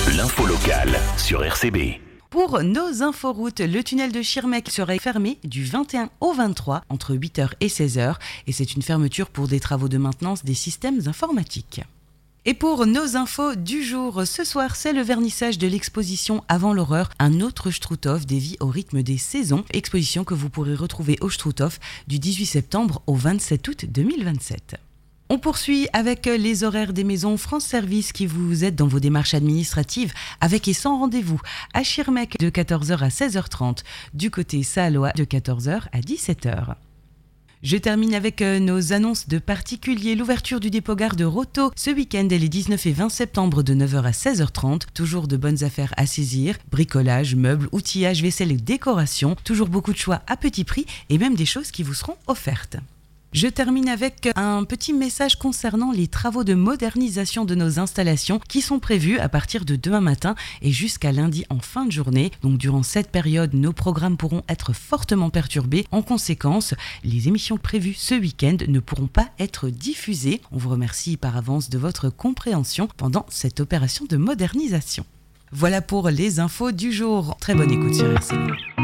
L'info locale sur RCB. Pour nos inforoutes, le tunnel de Schirmeck serait fermé du 21 au 23 entre 8h et 16h et c'est une fermeture pour des travaux de maintenance des systèmes informatiques. Et pour nos infos du jour, ce soir, c'est le vernissage de l'exposition Avant l'horreur, un autre Struthof des vies au rythme des saisons, exposition que vous pourrez retrouver au Struthof du 18 septembre au 27 août 2027. On poursuit avec les horaires des maisons France Service qui vous aident dans vos démarches administratives avec et sans rendez-vous à Schirmeck de 14h à 16h30, du côté Saalois de 14h à 17h. Je termine avec nos annonces de particuliers. L'ouverture du dépôt gare de Roto ce week-end et les 19 et 20 septembre de 9h à 16h30. Toujours de bonnes affaires à saisir. Bricolage, meubles, outillage, vaisselle et décoration. Toujours beaucoup de choix à petit prix et même des choses qui vous seront offertes. Je termine avec un petit message concernant les travaux de modernisation de nos installations qui sont prévus à partir de demain matin et jusqu'à lundi en fin de journée. Donc durant cette période, nos programmes pourront être fortement perturbés. En conséquence, les émissions prévues ce week-end ne pourront pas être diffusées. On vous remercie par avance de votre compréhension pendant cette opération de modernisation. Voilà pour les infos du jour. Très bonne écoute sur RCB.